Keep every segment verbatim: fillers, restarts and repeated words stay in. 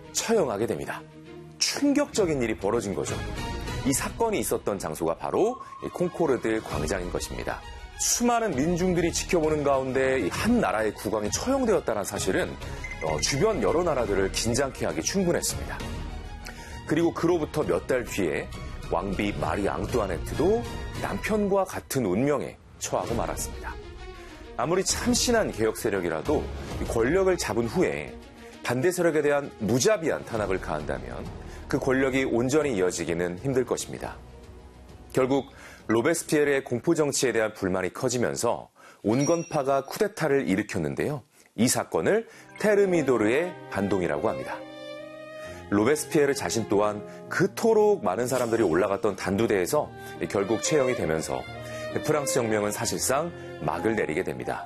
처형하게 됩니다. 충격적인 일이 벌어진 거죠. 이 사건이 있었던 장소가 바로 콩코르드 광장인 것입니다. 수많은 민중들이 지켜보는 가운데 한 나라의 국왕이 처형되었다는 사실은 주변 여러 나라들을 긴장케 하기 충분했습니다. 그리고 그로부터 몇 달 뒤에 왕비 마리 앙뚜아네트도 남편과 같은 운명에 처하고 말았습니다. 아무리 참신한 개혁 세력이라도 권력을 잡은 후에 반대 세력에 대한 무자비한 탄압을 가한다면 그 권력이 온전히 이어지기는 힘들 것입니다. 결국 로베스피에르의 공포 정치에 대한 불만이 커지면서 온건파가 쿠데타를 일으켰는데요. 이 사건을 테르미도르의 반동이라고 합니다. 로베스피에르 자신 또한 그토록 많은 사람들이 올라갔던 단두대에서 결국 처형이 되면서 프랑스 혁명은 사실상 막을 내리게 됩니다.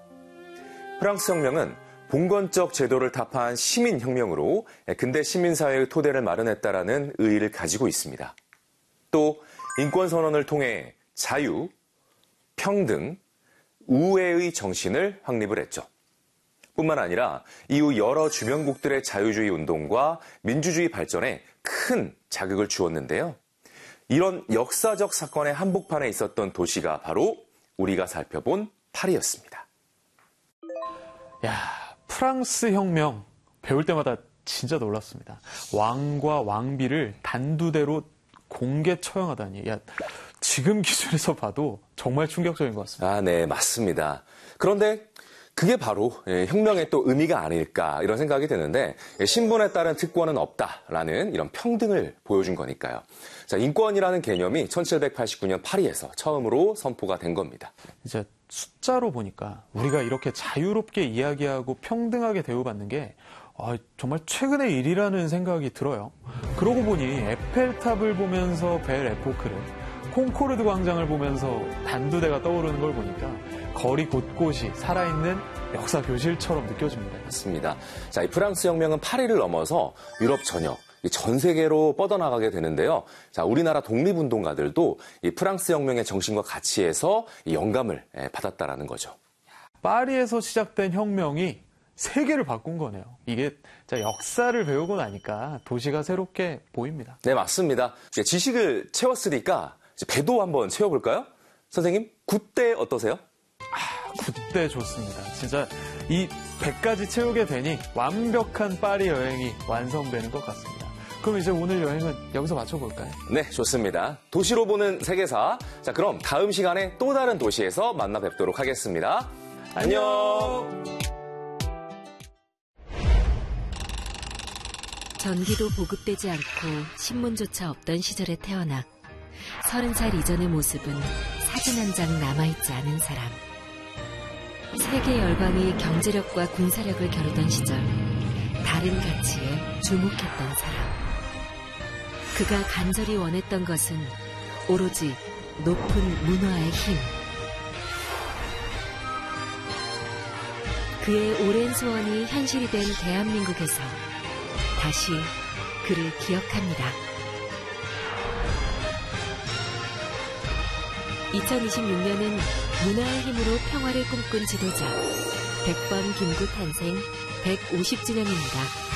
프랑스 혁명은 봉건적 제도를 타파한 시민혁명으로 근대 시민사회의 토대를 마련했다라는 의의를 가지고 있습니다. 또 인권선언을 통해 자유, 평등, 우애의 정신을 확립을 했죠. 뿐만 아니라 이후 여러 주변국들의 자유주의 운동과 민주주의 발전에 큰 자극을 주었는데요. 이런 역사적 사건의 한복판에 있었던 도시가 바로 우리가 살펴본 파리였습니다. 야, 프랑스 혁명 배울 때마다 진짜 놀랐습니다. 왕과 왕비를 단두대로 공개 처형하다니. 야, 지금 기준에서 봐도 정말 충격적인 것 같습니다. 아, 네, 맞습니다. 그런데 그게 바로 혁명의 또 의미가 아닐까 이런 생각이 드는데 신분에 따른 특권은 없다라는 이런 평등을 보여준 거니까요. 자, 인권이라는 개념이 천칠백팔십구 년 파리에서 처음으로 선포가 된 겁니다. 이제 숫자로 보니까 우리가 이렇게 자유롭게 이야기하고 평등하게 대우받는 게 아, 정말 최근의 일이라는 생각이 들어요. 그러고 보니 에펠탑을 보면서 벨 에포크를, 콩코르드 광장을 보면서 단두대가 떠오르는 걸 보니까 거리 곳곳이 살아있는 역사 교실처럼 느껴집니다. 맞습니다. 자, 이 프랑스 혁명은 파리를 넘어서 유럽 전역, 전 세계로 뻗어나가게 되는데요. 자, 우리나라 독립운동가들도 이 프랑스 혁명의 정신과 가치에서 이 영감을 받았다라는 거죠. 파리에서 시작된 혁명이 세계를 바꾼 거네요. 이게 역사를 배우고 나니까 도시가 새롭게 보입니다. 네, 맞습니다. 지식을 채웠으니까 배도 한번 채워볼까요? 선생님, 굿대 어떠세요? 아, 굿대 좋습니다. 진짜 이 배까지 채우게 되니 완벽한 파리 여행이 완성되는 것 같습니다. 그럼 이제 오늘 여행은 여기서 마쳐볼까요? 네, 좋습니다. 도시로 보는 세계사. 자, 그럼 다음 시간에 또 다른 도시에서 만나 뵙도록 하겠습니다. 안녕! 전기도 보급되지 않고 신문조차 없던 시절에 태어나 서른 살 이전의 모습은 사진 한 장 남아있지 않은 사람. 세계 열강이 경제력과 군사력을 겨루던 시절 다른 가치에 주목했던 사람. 그가 간절히 원했던 것은 오로지 높은 문화의 힘. 그의 오랜 소원이 현실이 된 대한민국에서 다시 그를 기억합니다. 이천이십육 년은 문화의 힘으로 평화를 꿈꾼 지도자 백범 김구 탄생 백오십 주년입니다.